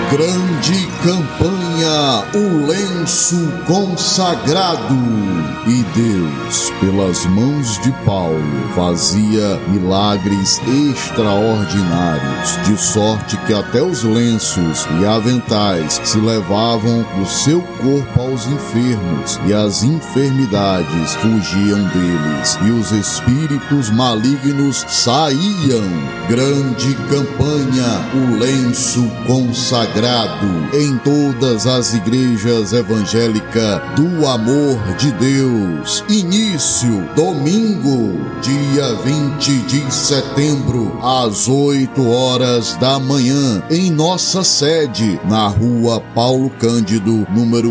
Grande campanha, o lenço consagrado. E Deus, pelas mãos de Paulo, fazia milagres extraordinários, de sorte que até os lenços e aventais se levavam do seu corpo aos enfermos, e as enfermidades fugiam deles, e os espíritos malignos saíam. Grande campanha, o lenço consagrado, em todas as igrejas evangélicas do amor de Deus. Início, domingo, dia 20 de setembro, às 8 horas da manhã, em nossa sede, na rua Paulo Cândido, número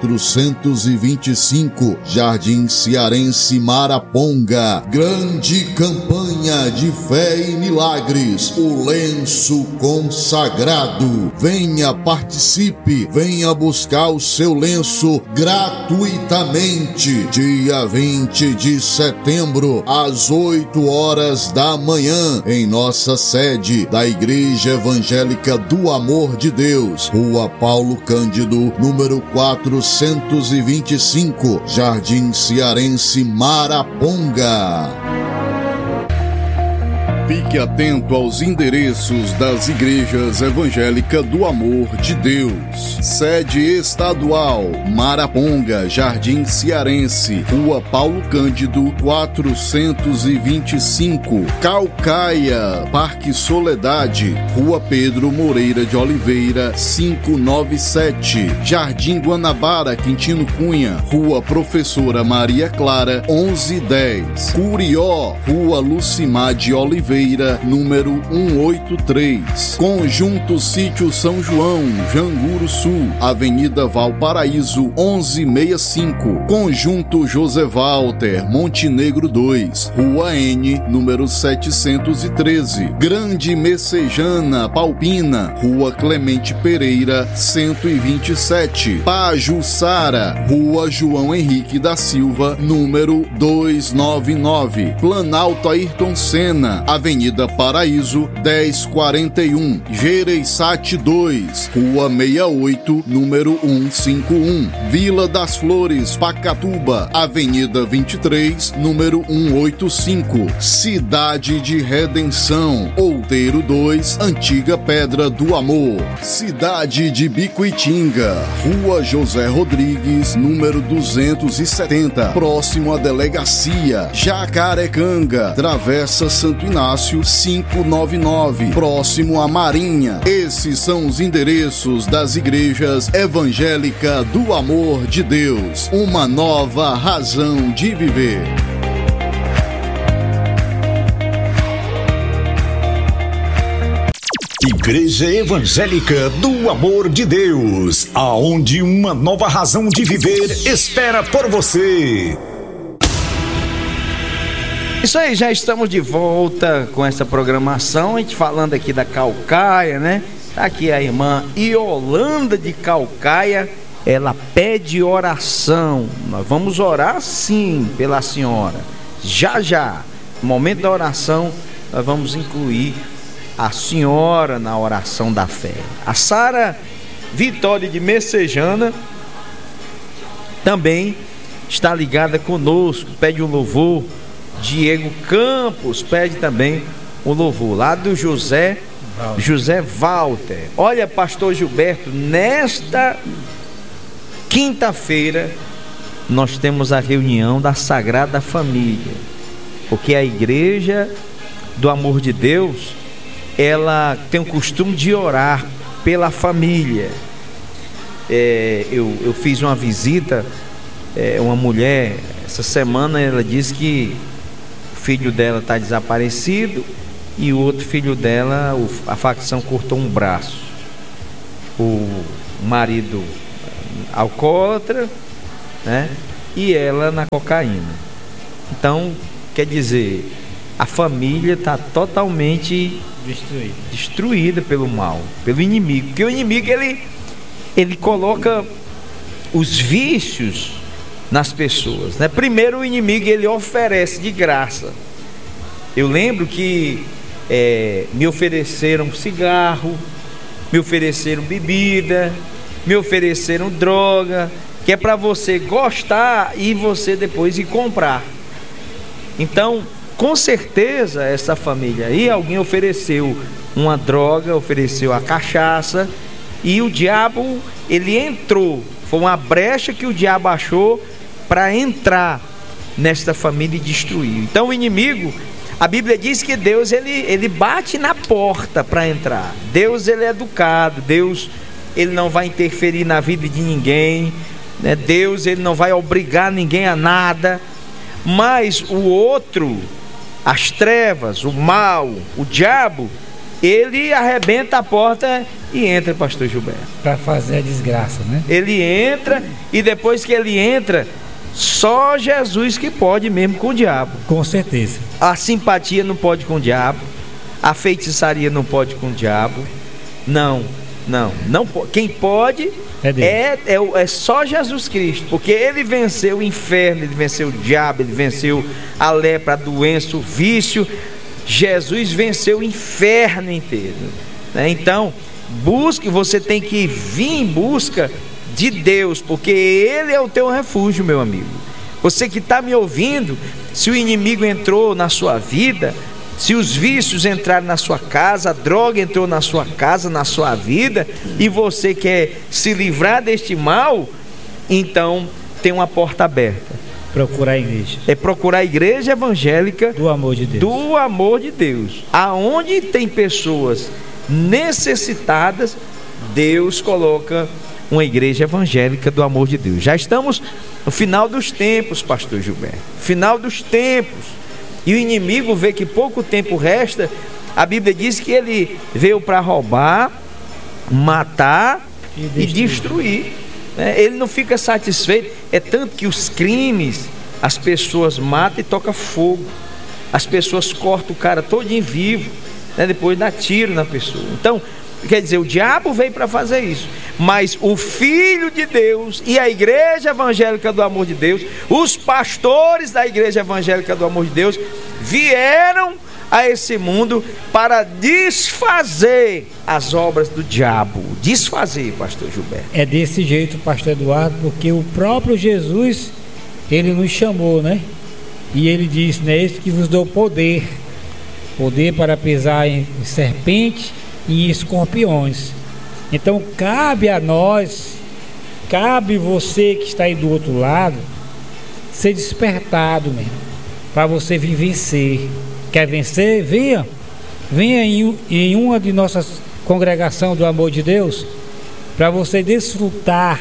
425, Jardim Cearense, Maraponga. Grande campanha de fé e milagres, o lenço consagrado. Venha, participe, venha buscar o seu lenço gratuitamente. Dia 20 de setembro, às 8 horas da manhã, em nossa sede da Igreja Evangélica do Amor de Deus, Rua Paulo Cândido, número 425, Jardim Cearense, Maraponga. Fique atento aos endereços das igrejas evangélicas do Amor de Deus. Sede estadual, Maraponga, Jardim Cearense, Rua Paulo Cândido, 425. Caucaia, Parque Soledade, Rua Pedro Moreira de Oliveira, 597. Jardim Guanabara, Quintino Cunha, Rua Professora Maria Clara, 1110. Curió, Rua Lucimar de Oliveira, número 183. Conjunto Sítio São João, Janguru Sul, Avenida Valparaíso, 1165. Conjunto José Walter, Montenegro 2, Rua N, número 713. Grande Messejana, Palpina, Rua Clemente Pereira, 127. Pajuçara, Rua João Henrique da Silva, número 299. Planalto Ayrton Senna, Avenida Paraíso, 1041. Gereissati 2, Rua 68, número 151. Vila das Flores, Pacatuba, Avenida 23, número 185. Cidade de Redenção, Outeiro 2, Antiga Pedra do Amor. Cidade de Bicuitinga, Rua José Rodrigues, número 270, próximo à delegacia. Jacarecanga, Travessa Santo Inácio, 599, próximo à Marinha. Esses são os endereços das igrejas evangélicas do Amor de Deus. Uma nova razão de viver. Igreja Evangélica do Amor de Deus, aonde uma nova razão de viver espera por você. Isso aí, já estamos de volta com essa programação, a gente falando aqui da Caucaia, né? Tá aqui a irmã Iolanda de Caucaia, ela pede oração. Nós vamos orar sim pela senhora. Já, no momento da oração, nós vamos incluir a senhora na oração da fé. A Sara Vitória de Messejana também está ligada conosco, pede um louvor. Diego Campos pede também o louvor, lá do José Walter. Olha, pastor Gilberto, nesta quinta-feira nós temos a reunião da Sagrada Família, porque a Igreja do Amor de Deus, ela tem o costume de orar pela família. Eu fiz uma visita, uma mulher, essa semana ela disse que o filho dela está desaparecido e o outro filho dela, a facção cortou um braço. O marido alcoólatra, né? E ela na cocaína. Então, quer dizer, a família está totalmente destruída pelo mal, pelo inimigo. Porque o inimigo ele coloca os vícios nas pessoas, né? Primeiro, o inimigo ele oferece de graça. Eu lembro que me ofereceram cigarro, me ofereceram bebida, me ofereceram droga, que é para você gostar e você depois ir comprar. Então, com certeza, essa família aí, alguém ofereceu uma droga, ofereceu a cachaça, e o diabo, ele entrou. Foi uma brecha que o diabo achou para entrar nesta família e destruir. Então o inimigo, a Bíblia diz que Deus, ele bate na porta para entrar. Deus, ele é educado. Deus, ele não vai interferir na vida de ninguém, né? Deus, ele não vai obrigar ninguém a nada. Mas o outro, as trevas, o mal, o diabo, ele arrebenta a porta e entra, pastor Gilberto, para fazer a desgraça, né? Ele entra, e depois que ele entra, só Jesus que pode mesmo com o diabo. Com certeza. A simpatia não pode com o diabo, a feitiçaria não pode com o diabo. Não. Quem pode é só Jesus Cristo, porque ele venceu o inferno, ele venceu o diabo, ele venceu a lepra, a doença, o vício. Jesus venceu o inferno inteiro, né? Então, você tem que vir em busca de Deus, porque Ele é o teu refúgio, meu amigo. Você que está me ouvindo, se o inimigo entrou na sua vida, se os vícios entraram na sua casa, a droga entrou na sua casa, na sua vida, e você quer se livrar deste mal, então tem uma porta aberta. Procurar a igreja. É procurar a igreja evangélica do amor de Deus. Do amor de Deus. Aonde tem pessoas necessitadas, Deus coloca uma igreja evangélica do amor de Deus. Já estamos no final dos tempos, pastor Gilberto. Final dos tempos. E o inimigo vê que pouco tempo resta. A Bíblia diz que ele veio para roubar, matar e destruir. Ele não fica satisfeito. É tanto que os crimes, as pessoas matam e tocam fogo. As pessoas cortam o cara todinho vivo, né? Depois dá tiro na pessoa. Então, quer dizer, o diabo veio para fazer isso. Mas o Filho de Deus e a Igreja Evangélica do Amor de Deus, os pastores da Igreja Evangélica do Amor de Deus, vieram a esse mundo para desfazer as obras do diabo. Desfazer, pastor Gilberto. É desse jeito, pastor Eduardo, porque o próprio Jesus, ele nos chamou, né? E ele disse, né? Esse que vos dou poder para pisar em serpente e escorpiões. Então cabe a nós, cabe você que está aí do outro lado, ser despertado mesmo, para você vir vencer. Quer vencer? Venha em uma de nossas congregações do amor de Deus, para você desfrutar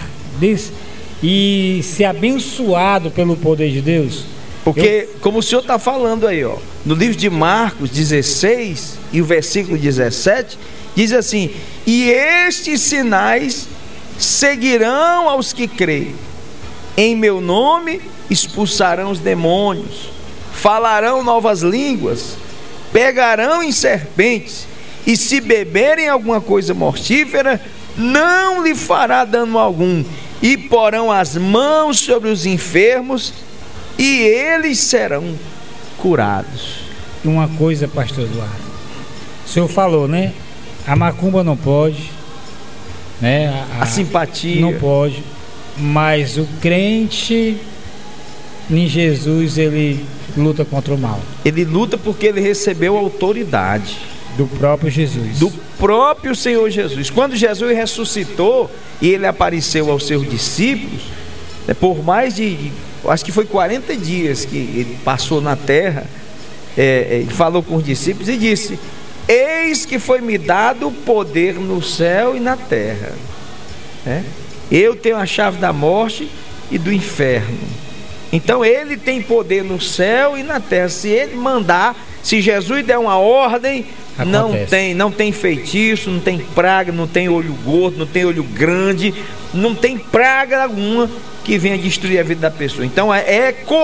e ser abençoado pelo poder de Deus. Porque, como o senhor está falando aí, ó, no livro de Marcos 16 e o versículo 17, diz assim: e estes sinais seguirão aos que creem, em meu nome expulsarão os demônios, falarão novas línguas, pegarão em serpentes, e se beberem alguma coisa mortífera, não lhe fará dano algum, e porão as mãos sobre os enfermos, e eles serão curados. Uma coisa, pastor Eduardo, o senhor falou, né? A macumba não pode, né? A simpatia não pode, mas o crente em Jesus, ele luta contra o mal. Ele luta porque ele recebeu a autoridade do próprio Jesus, do próprio Senhor Jesus. Quando Jesus ressuscitou e ele apareceu aos seus discípulos, por mais de, acho que foi 40 dias que ele passou na terra, ele falou com os discípulos e disse: eis que foi-me dado poder no céu e na terra, eu tenho a chave da morte e do inferno. Então ele tem poder no céu e na terra. Se ele mandar, se Jesus der uma ordem, não tem feitiço, não tem praga, não tem olho gordo, não tem olho grande, não tem praga alguma que venha destruir a vida da pessoa. Então